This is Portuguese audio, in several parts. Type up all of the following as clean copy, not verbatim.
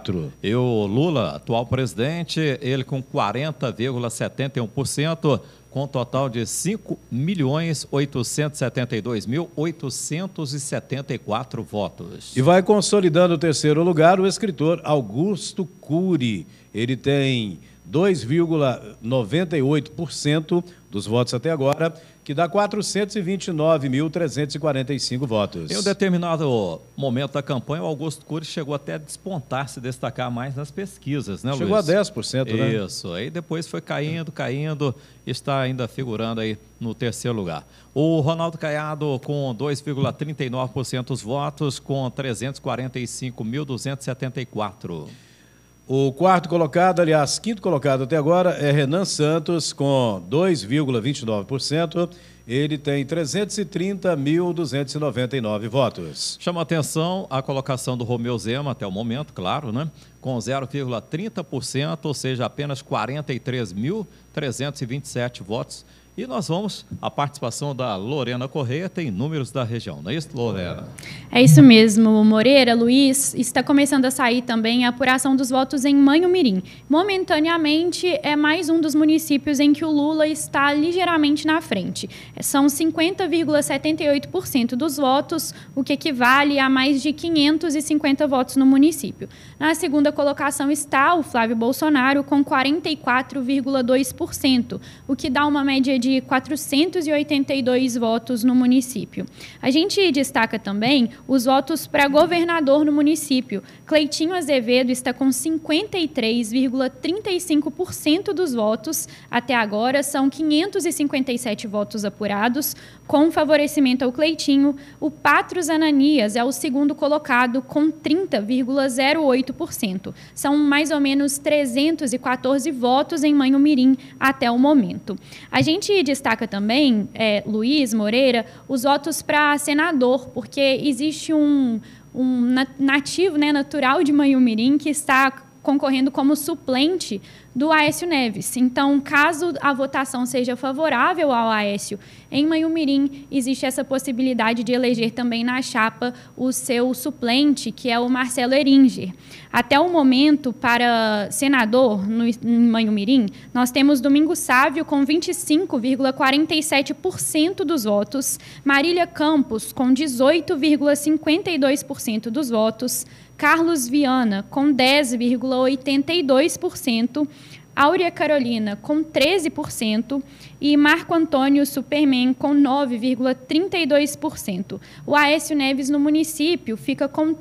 4. E o Lula, atual presidente, ele com 40,71%, com um total de 5.872.874 votos. E vai consolidando o terceiro lugar o escritor Augusto Cury. Ele tem 2,98% dos votos até agora, que dá 429.345 votos. Em um determinado momento da campanha, o Augusto Cury chegou até a despontar, se destacar mais nas pesquisas, né, Luiz? Chegou a 10%, né? Isso, aí depois foi caindo, está ainda figurando aí no terceiro lugar. O Ronaldo Caiado com 2,39% dos votos, com 345.274. O quarto colocado, aliás, quinto colocado até agora é Renan Santos, com 2,29%. Ele tem 330.299 votos. Chama a atenção a colocação do Romeu Zema, até o momento, claro, né? Com 0,30%, ou seja, apenas 43.327 votos. E nós vamos, a participação da Lorena Correia, tem números da região, não é isso, Lorena? É isso mesmo, Moreira, Luiz, está começando a sair também a apuração dos votos em Manhumirim. Momentaneamente, é mais um dos municípios em que o Lula está ligeiramente na frente. São 50,78% dos votos, o que equivale a mais de 550 votos no município. Na segunda colocação está o Flávio Bolsonaro, com 44,2%, o que dá uma média de 482 votos no município. A gente destaca também os votos para governador no município. Cleitinho Azevedo está com 53,35% dos votos. Até agora, são 557 votos apurados, com favorecimento ao Cleitinho. O Patros Ananias é o segundo colocado, com 30,08%. São mais ou menos 314 votos em Manhumirim até o momento. A gente destaca também, Luiz Moreira, os votos para senador, porque existe um nativo, né, natural de Manhumirim que está concorrendo como suplente do Aécio Neves. Então, caso a votação seja favorável ao Aécio em Manhumirim, existe essa possibilidade de eleger também na chapa o seu suplente, que é o Marcelo Eringer. Até o momento, para senador em Manhumirim, nós temos Domingos Sávio com 25,47% dos votos, Marília Campos com 18,52% dos votos, Carlos Viana com 10,82%, Áurea Carolina com 13% e Marco Antônio Superman com 9,32%. O Aécio Neves no município fica com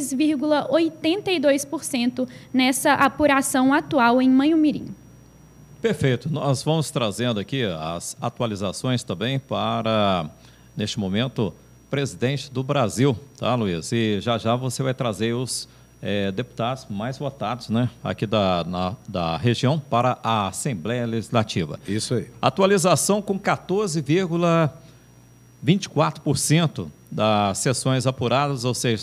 3,82% nessa apuração atual em Manhumirim. Perfeito. Nós vamos trazendo aqui as atualizações também para, neste momento, presidente do Brasil, tá, Luiz? E já você vai trazer os deputados mais votados, né, aqui da região para a Assembleia Legislativa. Isso aí. Atualização com 14,24% das sessões apuradas, ou seja,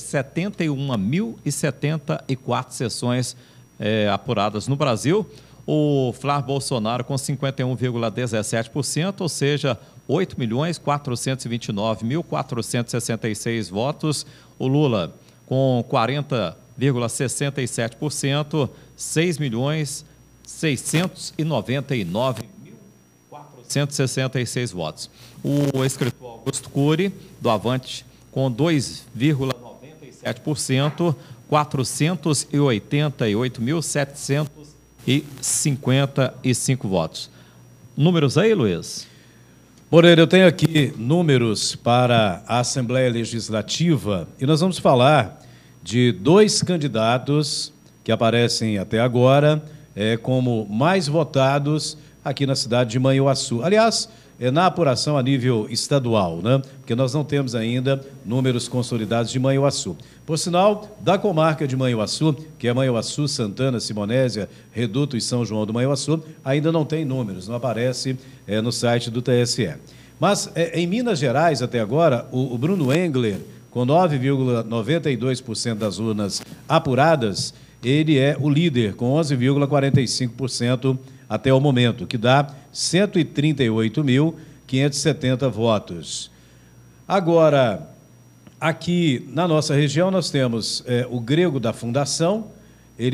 71.074 sessões apuradas no Brasil. O Flávio Bolsonaro com 51,17%, ou seja, 8.429.466 votos. O Lula com 40,67%, 6.699.466 votos. O escritor Augusto Cury, do Avante, com 2,97%, 488.755 votos. Números aí, Luiz? Moreira, eu tenho aqui números para a Assembleia Legislativa e nós vamos falar de dois candidatos que aparecem até agora como mais votados aqui na cidade de Manhuaçu. Aliás, na apuração a nível estadual, né? Porque nós não temos ainda números consolidados de Manhuaçu. Por sinal, da comarca de Manhuaçu, que é Manhuaçu, Santana, Simonésia, Reduto e São João do Manhuaçu, ainda não tem números, não aparece no site do TSE. Mas em Minas Gerais, até agora, o Bruno Engler, com 9,92% das urnas apuradas, ele é o líder, com 11,45% até o momento, que dá 138.570 votos. Agora, aqui na nossa região, nós temos o Grego da Fundação,